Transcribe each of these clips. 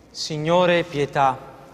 Signore, pietà.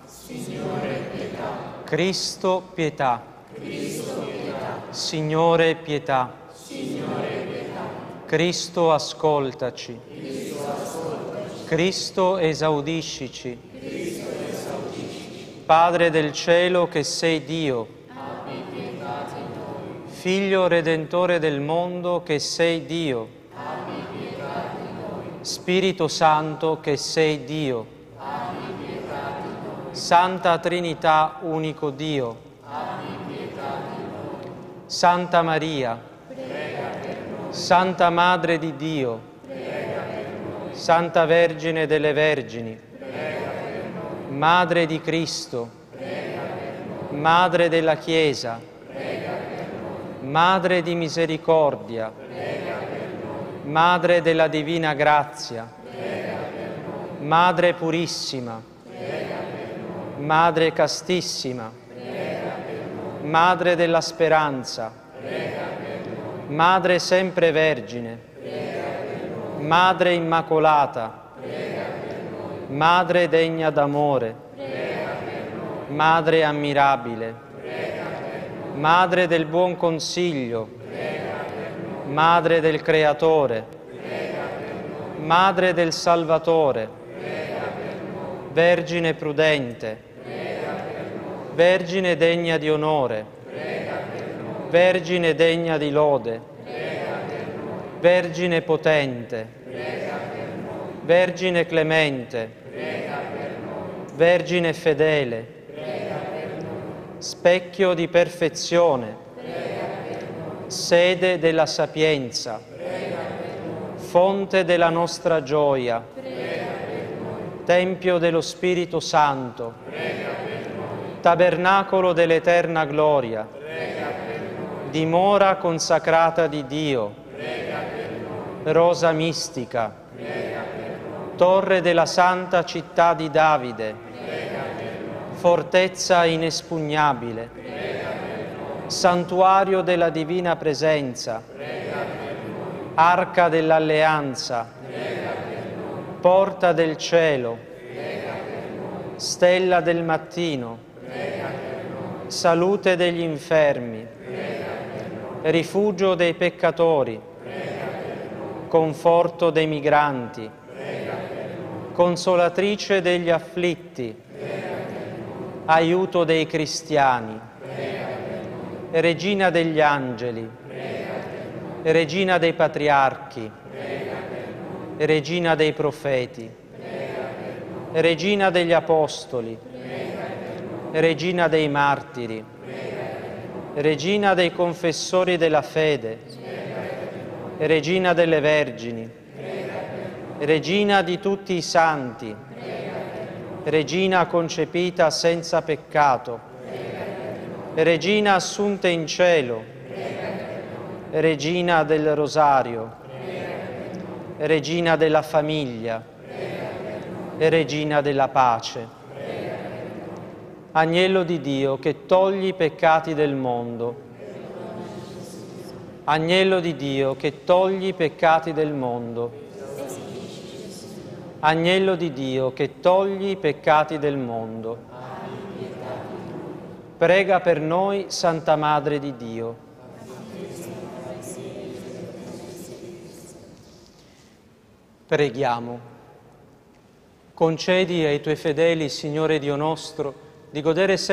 Signore, pietà. Cristo, pietà. Cristo, pietà. Signore, pietà. Signore, pietà. Cristo, ascoltaci. Cristo, ascoltaci. Cristo, esaudiscici. Cristo, esaudiscici. Padre del cielo, che sei Dio. Abbi pietà di noi. Figlio redentore del mondo, che sei Dio. Abbi pietà di noi. Spirito Santo, che sei Dio. Abbi pietà di noi. Santa Trinità, unico Dio. Abbi pietà di noi. Santa Maria. Prega per noi. Santa Madre di Dio. Prega per noi. Santa Vergine delle Vergini. Prega per noi. Madre di Cristo. Prega per noi. Madre della Chiesa. Prega per noi. Madre di misericordia. Prega per noi. Madre della divina grazia. Prega per noi. Madre purissima. Prega per noi. Madre castissima. Prega per noi. Madre della speranza. Prega per noi. Madre sempre vergine. Prega per noi. Madre immacolata. Prega per noi. Madre degna d'amore. Prega per noi. Madre ammirabile. Prega per noi. Madre del buon consiglio. Prega per noi. Madre del Creatore. Prega per noi. Madre del Salvatore. Prega per noi. Vergine prudente. Prega per noi. Vergine degna di onore. Prega per noi. Vergine degna di lode. Prega per noi. Vergine potente. Prega per noi. Vergine clemente. Prega per noi. Vergine fedele. Prega per noi. Specchio di perfezione. Prega per noi. Sede della sapienza. Prega per noi. Fonte della nostra gioia. Prega per noi. Tempio dello Spirito Santo. Prega per noi. Tabernacolo dell'eterna gloria. Prega per noi. Dimora consacrata di Dio. Prega per noi. Rosa mistica. Prega per noi. Torre della santa città di Davide. Prega per noi. Fortezza inespugnabile. Prega per noi. Santuario della divina presenza. Prega per noi. Arca dell'alleanza. Prega per noi. Porta del cielo. Prega per noi. Stella del mattino. Prega per noi. Salute degli infermi. Prega per noi. Rifugio dei peccatori. Prega per noi. Conforto dei migranti. Prega per noi. Consolatrice degli afflitti. Prega per noi. Aiuto dei cristiani. Prega per noi. Regina degli angeli. Prega per noi. Regina dei patriarchi. Prega per noi. Regina dei profeti. Prega per noi. Regina degli apostoli. Prega per noi. Regina dei martiri. Prega per noi. Regina dei confessori della fede. Prega per noi. Regina delle vergini. Prega per noi. Regina di tutti i santi. Prega per noi. Regina concepita senza peccato. Prega per noi. Regina assunta in cielo. Prega per noi. Regina del rosario. Prega per noi. Regina della famiglia. Prega per noi. Regina della pace. Prega per noi. Agnello di Dio che togli i peccati del mondo. Agnello di Dio che togli i peccati del mondo. Agnello di Dio che togli i peccati del mondo. Prega per noi, Santa Madre di Dio. Preghiamo. Concedi ai tuoi fedeli, Signore Dio nostro, di godere sempre